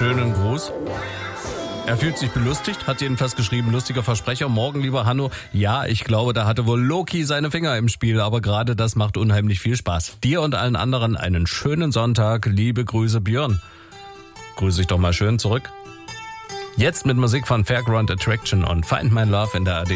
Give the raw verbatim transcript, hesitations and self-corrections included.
schönen Gruß. Er fühlt sich belustigt, hat jedenfalls geschrieben, lustiger Versprecher. Morgen, lieber Hanno. Ja, ich glaube, da hatte wohl Loki seine Finger im Spiel, aber gerade das macht unheimlich viel Spaß. Dir und allen anderen einen schönen Sonntag. Liebe Grüße, Björn. Grüße ich doch mal schön zurück. Jetzt mit Musik von Fairground Attraction und Find My Love in der A R D